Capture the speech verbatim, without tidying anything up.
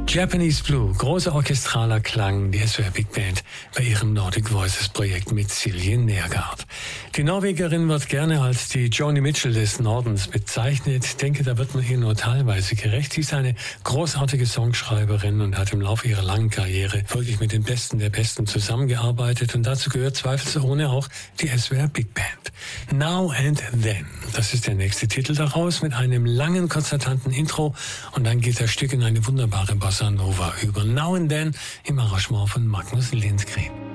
Japanese Blue, großer orchestraler Klang, die S W R Big Band bei ihrem Nordic Voices Projekt mit Silje Nergard. Die Norwegerin wird gerne als die Joni Mitchell des Nordens bezeichnet. Ich denke, da wird man ihr nur teilweise gerecht. Sie ist eine großartige Songschreiberin und hat im Laufe ihrer langen Karriere wirklich mit den Besten der Besten zusammengearbeitet. Und dazu gehört zweifelsohne auch die S W R Big Band. Now and Then, das ist der nächste Titel daraus mit einem langen, konzertanten Intro. Und dann geht das Stück in eine wunderbare Bossa Nova über. Now and Then im Arrangement von Magnus Lindgren.